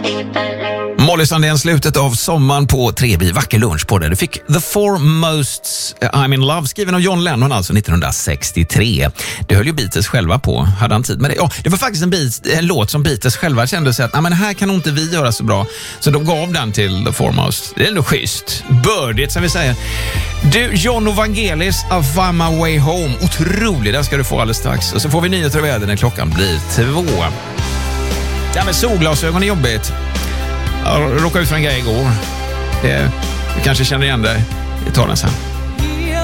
Molly Sandén, slutet av sommaren på Treby. Vacker lunch på det. Du fick The Four Most I'm in Love, skriven av John Lennon, alltså 1963. Det höll ju Beatles själva på. Hade han tid med det? Ja, det var faktiskt en låt som Beatles själva kände sig att men här kan nog inte vi göra så bra. Så de gav den till The Four Most. Det är ändå schysst. Bördigt, som vi säger. Du, John Vangelis, I Find My Way Home. Otrolig, den ska du få alldeles strax. Och så får vi nyheter och väder när klockan blir 2. Ja, men solglasögon är jobbigt. Jag råkade ut för en grej igår. Du kanske känner igen dig. Vi tar den sen.